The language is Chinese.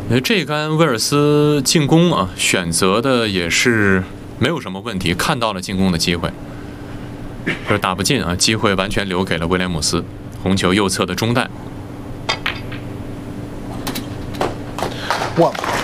这杆威尔斯进攻啊，选择的也是没有什么问题，看到了进攻的机会，这打不进啊，机会完全留给了威廉姆斯。红球右侧的中弹。 One.